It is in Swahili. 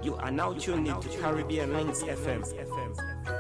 You are now tuned into Caribbean Links FM.